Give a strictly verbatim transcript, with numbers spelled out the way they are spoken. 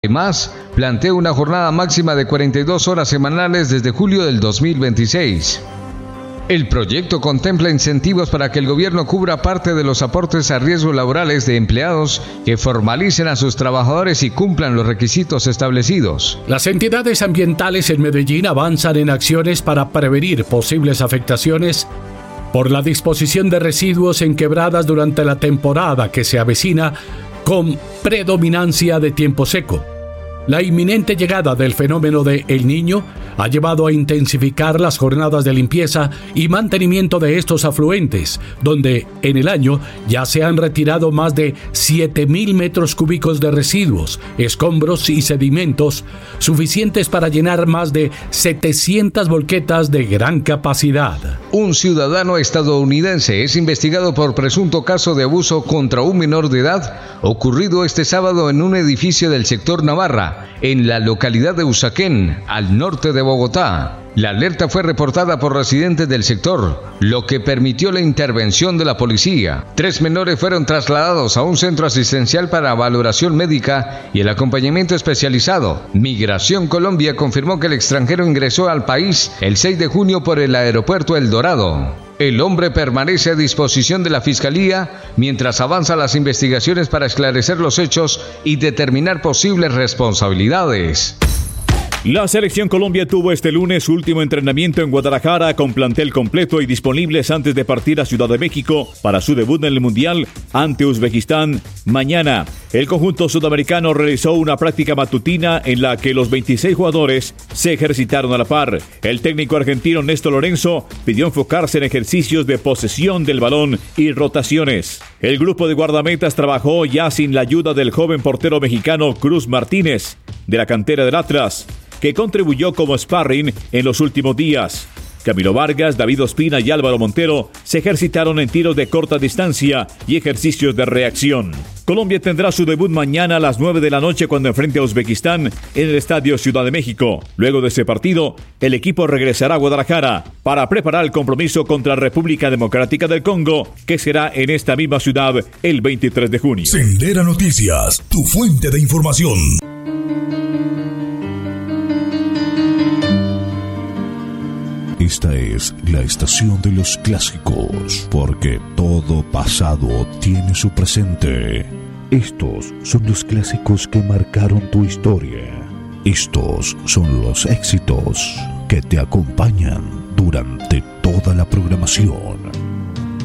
Además, plantea una jornada máxima de cuarenta y dos horas semanales desde julio del dos mil veintiséis. El proyecto contempla incentivos para que el gobierno cubra parte de los aportes a riesgos laborales de empleados que formalicen a sus trabajadores y cumplan los requisitos establecidos. Las entidades ambientales en Medellín avanzan en acciones para prevenir posibles afectaciones por la disposición de residuos en quebradas durante la temporada que se avecina con predominancia de tiempo seco. La inminente llegada del fenómeno de El Niño ha llevado a intensificar las jornadas de limpieza y mantenimiento de estos afluentes, donde en el año ya se han retirado más de siete mil metros cúbicos de residuos, escombros y sedimentos, suficientes para llenar más de setecientas volquetas de gran capacidad. Un ciudadano estadounidense es investigado por presunto caso de abuso contra un menor de edad ocurrido este sábado en un edificio del sector Navarra, en la localidad de Usaquén, al norte de Bogotá. La alerta fue reportada por residentes del sector, lo que permitió la intervención de la policía. Tres menores fueron trasladados a un centro asistencial para valoración médica y el acompañamiento especializado. Migración Colombia confirmó que el extranjero ingresó al país el seis de junio por el aeropuerto El Dorado. El hombre permanece a disposición de la Fiscalía mientras avanzan las investigaciones para esclarecer los hechos y determinar posibles responsabilidades. La Selección Colombia tuvo este lunes su último entrenamiento en Guadalajara con plantel completo y disponibles antes de partir a Ciudad de México para su debut en el Mundial ante Uzbekistán mañana. El conjunto sudamericano realizó una práctica matutina en la que los veintiséis jugadores se ejercitaron a la par. El técnico argentino Néstor Lorenzo pidió enfocarse en ejercicios de posesión del balón y rotaciones. El grupo de guardametas trabajó ya sin la ayuda del joven portero mexicano Cruz Martínez, de la cantera del Atlas, que contribuyó como sparring en los últimos días. Camilo Vargas, David Ospina y Álvaro Montero se ejercitaron en tiros de corta distancia y ejercicios de reacción. Colombia tendrá su debut mañana a las nueve de la noche cuando enfrente a Uzbekistán en el Estadio Ciudad de México. Luego de ese partido, el equipo regresará a Guadalajara para preparar el compromiso contra la República Democrática del Congo, que será en esta misma ciudad el veintitrés de junio. Sendera Noticias, tu fuente de información. Esta es la estación de los clásicos, porque todo pasado tiene su presente. Estos son los clásicos que marcaron tu historia. Estos son los éxitos que te acompañan durante toda la programación.